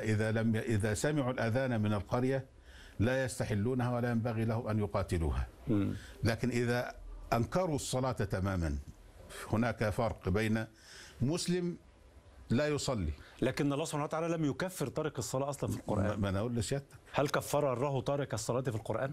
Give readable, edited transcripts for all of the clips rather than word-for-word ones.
إذا سمعوا الأذان من القرية لا يستحلونها ولا ينبغي لهم أن يقاتلوها. لكن إذا أنكروا الصلاة تماما هناك فرق بين مسلم لا يصلي. لكن الله سبحانه وتعالى لم يكفر تارك الصلاة أصلا في القرآن. ما أنا أقول لسيادتك، هل كفر الله تارك الصلاة في القرآن؟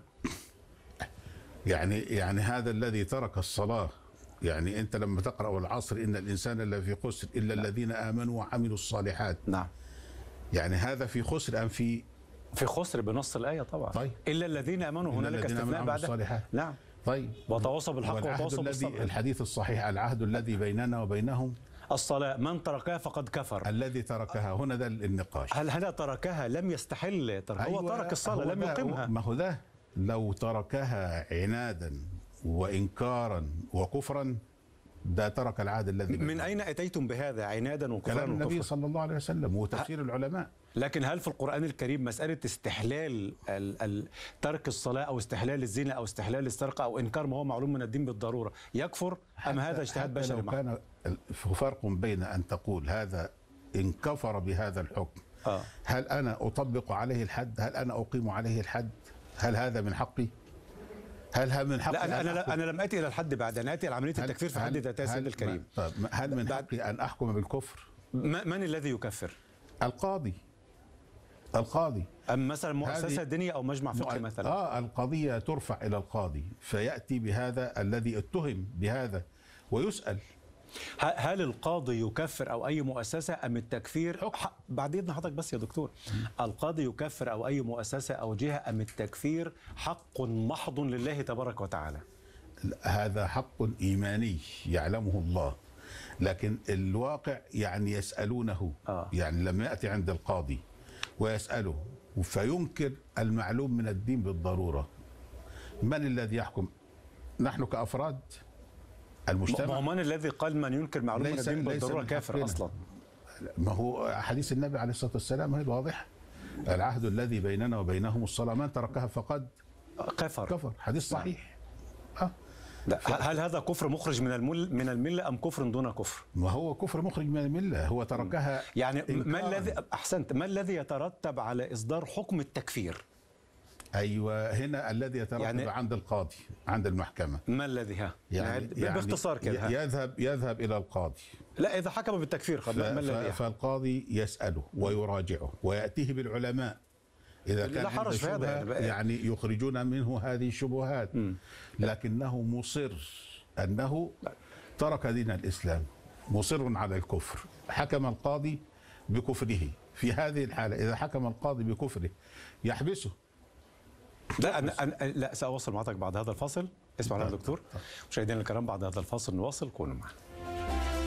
يعني هذا الذي ترك الصلاة، يعني أنت لما تقرأ العصر إن الإنسان لفي خسر إلا الذين آمنوا وعملوا الصالحات. نعم. يعني هذا في خسر أم في خسر بنص الآية طبعا. طيب. إلا الذين آمنوا هنالك استثناء بعدها. نعم. طيب. وتواصوا بالحق وتواصوا بالصبر. الحديث الصحيح العهد الذي بيننا وبينهم الصلاة، من تركها فقد كفر. الذي تركها هنا ده النقاش. هل هذا تركها لم يستحل تركها؟ أيوة، هو ترك الصلاة لم يقيمها. ما هو ده لو تركها عنادا وإنكارا وكفرا ده ترك العهد الذي من أين أتيتم بهذا عنادا وكفرا كلام النبي صلى الله عليه وسلم وتفسير العلماء. لكن هل في القرآن الكريم مسألة استحلال ترك الصلاة أو استحلال الزنا أو استحلال السرقة أو إنكار ما هو معلوم من الدين بالضرورة يكفر أم هذا اجتهاد بشري؟ لو كان فرق بين أن تقول هذا إن كفر بهذا الحكم هل أنا أطبق عليه الحد؟ هل أنا أقيم عليه الحد؟ هل هذا من حقي؟ هل من حقي؟ لا، أنا لم أتي إلى الحد بعد، أنا أتي إلى عملية التكفير في حد ذاتها سيدنا الكريم. هل من حقي أن أحكم بالكفر؟ من الذي يكفر؟ القاضي. أم مثلا مؤسسة دينية أو مجمع فقهي مثلا؟ القضية ترفع إلى القاضي فيأتي بهذا الذي اتهم بهذا ويسأل. هل القاضي يكفر أو أي مؤسسة أم التكفير؟ بعد إذن حضرتك بس يا دكتور، القاضي يكفر أو أي مؤسسة أو جهة أم التكفير حق محض لله تبارك وتعالى؟ هذا حق إيماني يعلمه الله، لكن الواقع يعني يسألونه. يعني لما يأتي عند القاضي ويسأله فينكر المعلوم من الدين بالضرورة، من الذي يحكم؟ نحن كأفراد المجتمع. من الذي قال من ينكر معلوم من الدين بالضرورة كافر أصلا؟ ما هو حديث النبي عليه الصلاة والسلام هي واضح، العهد الذي بيننا وبينهم الصلاة من تركها فقد كفر. حديث صحيح. هل هذا كفر مخرج من الملة أم كفر دون كفر؟ ما هو كفر مخرج من الملة، هو تركها. يعني ما الذي أحسنت، ما الذي يترتب على إصدار حكم التكفير؟ أيوة، هنا الذي يترتب يعني عند القاضي، عند المحكمة. ما الذي يعني باختصار كده يذهب إلى القاضي. لا، إذا حكم بالتكفير ما الذي فالقاضي يسأله ويراجعه ويأتيه بالعلماء إذا كان عنده شبهة يعني يخرجون منه هذه الشبهات. لكنه مصر أنه ترك دين الإسلام، مصر على الكفر. حكم القاضي بكفره. في هذه الحالة إذا حكم القاضي بكفره يحبسه. لا، سأواصل معك بعد هذا الفاصل. اسمع يا دكتور. مشاهدينا الكرام، بعد هذا الفاصل نواصل، كونوا معنا.